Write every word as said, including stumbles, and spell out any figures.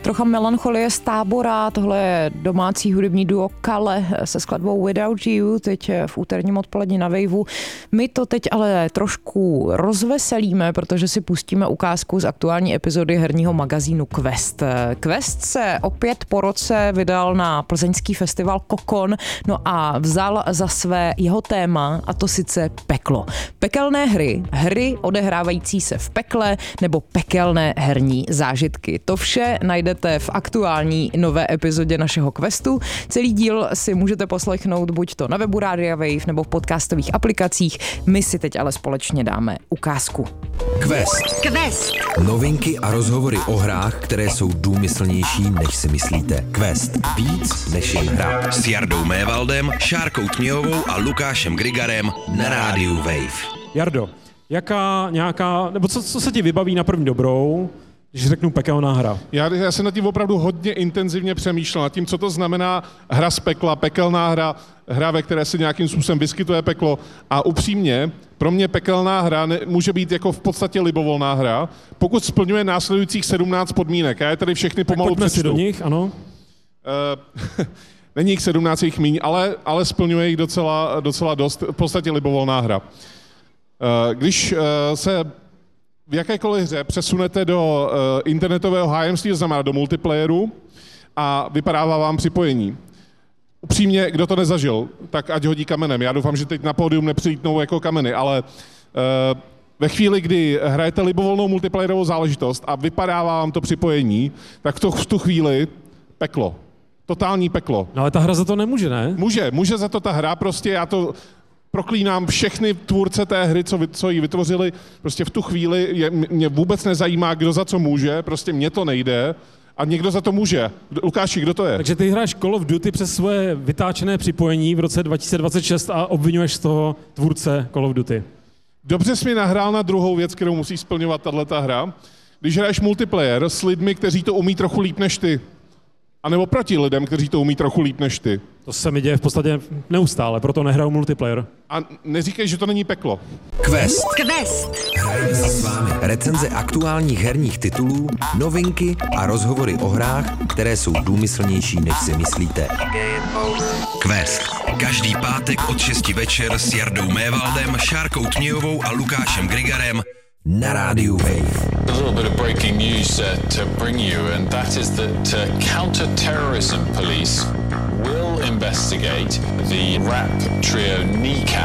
Trocha melancholie z Tábora, tohle je domácí hudební duo Kale se skladbou Without You, teď v úterním odpoledni na Waveu. My to teď ale trošku rozveselíme, protože si pustíme ukázku z aktuální epizody herního magazínu Quest. Quest se opět po roce vydal na plzeňský festival Kokon, no a vzal za své jeho téma, a to sice peklo. Pekelné hry, hry odehrávající se v pekle nebo pekelné herní zážitky. To vše najdete v aktuální nové epizodě našeho Questu. Celý díl si můžete poslechnout buď to na webu Rádia Wave nebo v podcastových aplikacích. My si teď ale společně dáme ukázku. Quest. Quest. Novinky a rozhovory o hrách, které jsou důmyslnější, než si myslíte. Quest. Víc než jen hra. S Jardou Mévaldem, Šárkou Tmějovou a Lukášem Grigarem na rádiu Wave. Jardo, jaká nějaká, nebo co, co se ti vybaví na první dobrou, když řeknu pekelná hra? Já, já jsem nad tím opravdu hodně intenzivně přemýšlel, nad tím, co to znamená hra z pekla, pekelná hra, hra, ve které se nějakým způsobem vyskytuje peklo. A upřímně, pro mě pekelná hra ne, může být jako v podstatě libovolná hra, pokud splňuje následujících sedmnáct podmínek. Já je tady všechny pomalu přečtu. Si do nich, ano. Uh, není jich sedmnáct, jich míň, ale, ale splňuje jich docela, docela dost, v podstatě libovolná hra. Uh, když uh, se v jakékoliv hře přesunete do uh, internetového hájemství, to znamená do multiplayeru, a vypadává vám připojení. Upřímně, kdo to nezažil, tak ať hodí kamenem. Já doufám, že teď na pódium nepřilítnou jako kameny, ale uh, ve chvíli, kdy hrajete libovolnou multiplayerovou záležitost a vypadává vám to připojení, tak v tu, v tu chvíli peklo. Totální peklo. No ale ta hra za to nemůže, ne? Může, může za to ta hra, prostě já to proklínám všechny tvůrce té hry, co, co ji vytvořili, prostě v tu chvíli je, mě vůbec nezajímá, kdo za co může, prostě mně to nejde a někdo za to může. Lukáši, kdo to je? Takže ty hráš Call of Duty přes svoje vytáčené připojení v roce dva tisíce dvacet šest a obvinuješ z toho tvůrce Call of Duty. Dobře jsi mi nahrál na druhou věc, kterou musí splňovat tato hra. Když hraješ multiplayer s lidmi, kteří to umí trochu líp než ty, a nebo proti lidem, kteří to umí trochu líp než ty. To se mi děje v podstatě neustále, proto nehraju multiplayer. A neříkej, že to není peklo. Quest. Quest. Hrajeme si s vámi recenze aktuálních herních titulů, novinky a rozhovory o hrách, které jsou důmyslnější, než si myslíte. Quest. Každý pátek od šesti večer s Jardou Mévaldem, Šárkou Tmějovou a Lukášem Grigarem na rádiu Wave. A little bit of breaking news uh, to bring you, and that is that uh, counter-terrorism police will investigate the rap trio Kneecap.